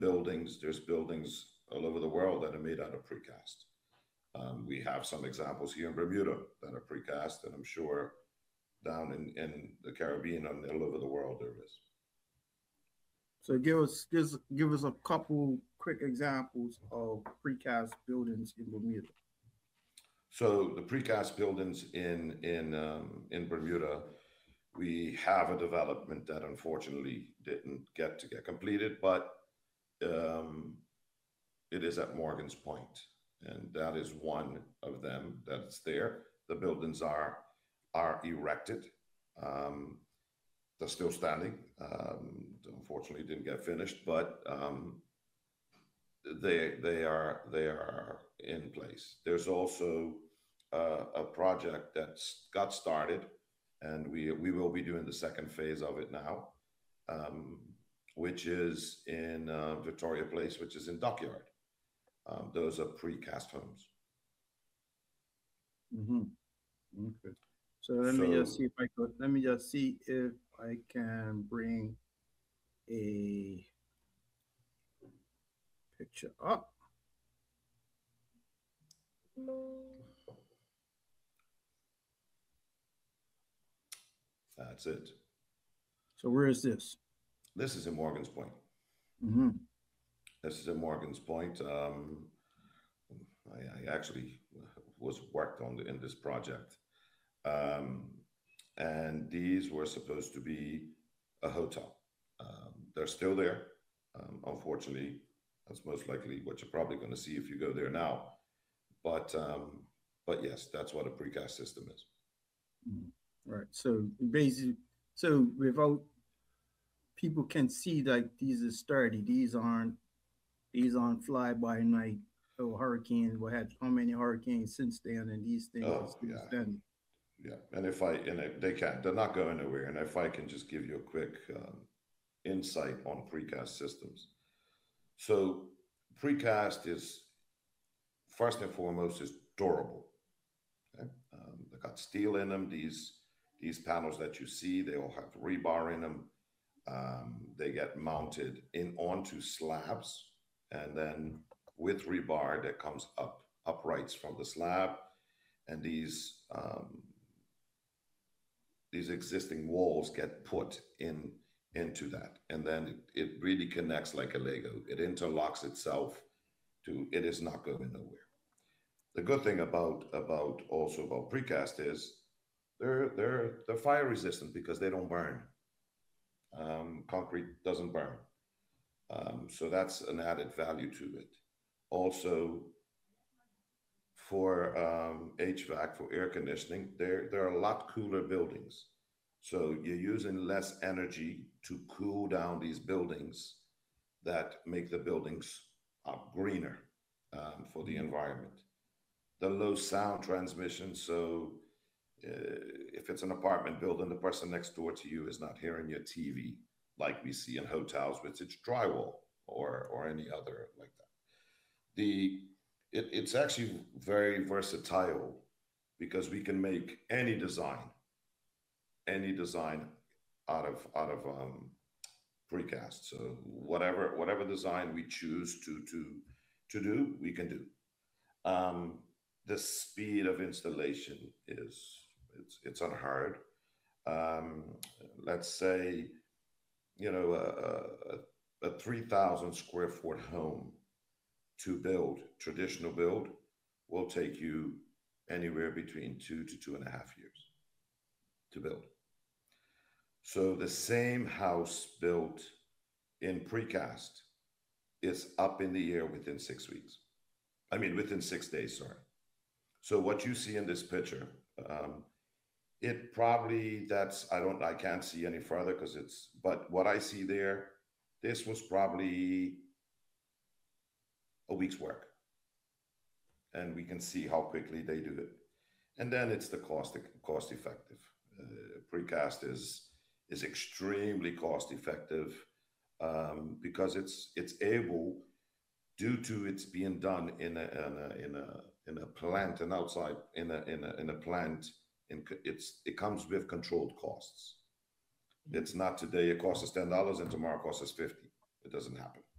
buildings. There's buildings all over the world that are made out of precast. We have some examples here in Bermuda that are precast, and I'm sure down in the Caribbean and all over the world there is. So give us a couple quick examples of precast buildings in Bermuda. So the precast buildings in Bermuda, we have a development that unfortunately didn't get completed, but um, it is at Morgan's Point, and that is one of them that's there. The buildings are erected. Um, they're still standing. Unfortunately, didn't get finished, but they are in place. There's also a project that's got started, and we will be doing the second phase of it now, um, which is in Victoria Place, which is in Dockyard. Those are precast homes. Hmm. Okay. So So let me just see if I can bring a picture up. that's it. So where is this? This is in Morgan's Point. Hmm. This is in Morgan's Point. I actually was worked on in this project, um, and these were supposed to be a hotel. They're still there. Unfortunately, that's most likely what you're probably going to see if you go there now. But but yes, that's what a precast system is. Right. So basically, so without people can see like these are sturdy. These aren't fly by night or hurricanes. We had how many hurricanes since then, and these things are Oh still yeah, standing. yeah. And they can't, they're not going anywhere. And if I can just give you a quick insight on precast systems. So precast is first and foremost is durable. Okay? They got steel in them. These panels that you see, they all have rebar in them. They get mounted in onto slabs, and then with rebar that comes uprights from the slab, and these existing walls get put into that, and then it really connects like a Lego. It interlocks itself to. It is not going nowhere. The good thing about also about precast is they're fire resistant because they don't burn. Concrete doesn't burn, so that's an added value to it. Also, for HVAC, for air conditioning, there are a lot cooler buildings. So you're using less energy to cool down these buildings that make the buildings greener for the environment. The low sound transmission. So if it's an apartment building, the person next door to you is not hearing your TV like we see in hotels, which it's drywall or any other like that. The it's actually very versatile because we can make any design out of precast. So whatever design we choose to do, we can do. Um, the speed of installation is it's unheard. Um, let's say a 3,000 square foot home to build traditional build will take you anywhere between 2 to 2.5 years to build. So the same house built in precast is up in the air within 6 weeks. I mean, within 6 days, sorry. So what you see in this picture, um, it probably I can't see any further because but what I see there, this was probably a week's work, and we can see how quickly they do it. And then it's the cost effective. Precast is extremely cost effective because it's able, due to it's being done in a plant and outside in a plant. It comes with controlled costs. It's not today it costs us $10 and tomorrow it costs us 50. It doesn't happen.